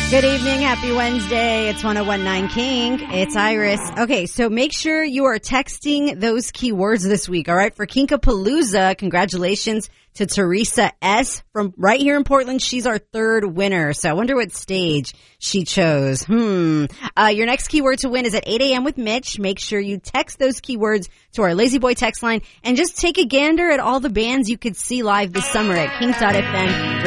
Good evening. Happy Wednesday. It's 101.9 King. It's Iris. Okay, so make sure you are texting those keywords this week, all right? For Kinkapalooza, congratulations to Teresa S. from right here in Portland. She's our third winner. So I wonder what stage she chose. Your next keyword to win is at 8 a.m. with Mitch. Make sure you text those keywords to our Lazy Boy text line and just take a gander at all the bands you could see live this summer at Kink.fm.